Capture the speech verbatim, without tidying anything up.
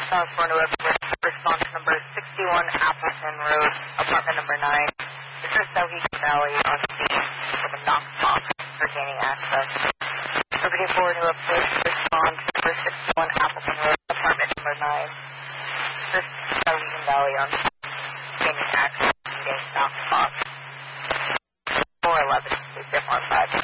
South Florida response number sixty-one Appleton Road, apartment number nine. This is Southeast Valley on station from a knock box pertaining access. Somebody forward to a police response number sixty-one Appleton Road, apartment number nine. This is Southeast Valley on pertaining access meeting knock box. four eleven, please get one five.